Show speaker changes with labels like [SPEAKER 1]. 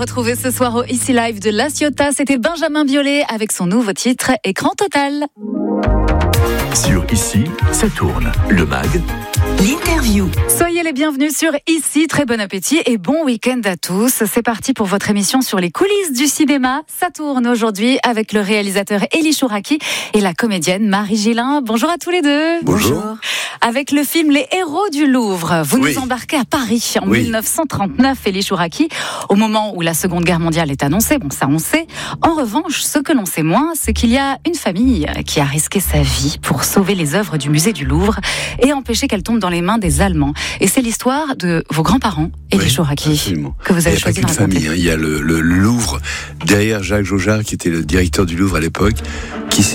[SPEAKER 1] retrouver ce soir au Ici Live de La Ciotat. C'était Benjamin Biolay avec son nouveau titre Écran Total.
[SPEAKER 2] Sur Ici, ça tourne. Le mag.
[SPEAKER 3] L'interview.
[SPEAKER 1] Soyez les bienvenus sur Ici, très bon appétit et bon week-end à tous. C'est parti pour votre émission sur les coulisses du cinéma. Ça tourne aujourd'hui avec le réalisateur Elie Chouraki et la comédienne Marie Gillin. Bonjour à tous les deux.
[SPEAKER 2] Bonjour.
[SPEAKER 1] Avec le film Les Héros du Louvre, vous
[SPEAKER 2] Oui.
[SPEAKER 1] nous embarquez à Paris en 1939, Elie Chouraki, au moment où la Seconde Guerre mondiale est annoncée. Bon, ça on sait. En revanche, ce que l'on sait moins, c'est qu'il y a une famille qui a risqué sa vie pour sauver les œuvres du musée du Louvre et empêcher qu'elles tombent dans les mains des Allemands. Et c'est l'histoire de vos grands-parents, Elie Chouraki,
[SPEAKER 2] absolument.
[SPEAKER 1] que vous avez
[SPEAKER 2] Il n'y a pas
[SPEAKER 1] choisi de
[SPEAKER 2] qu'une
[SPEAKER 1] raconter.
[SPEAKER 2] famille, hein. Il y a le Louvre, derrière Jacques Jaujard, qui était le directeur du Louvre à l'époque, qui